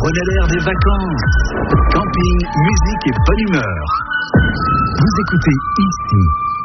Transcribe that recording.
Prenez l'air des vacances. Camping, musique et bonne humeur. Vous écoutez ici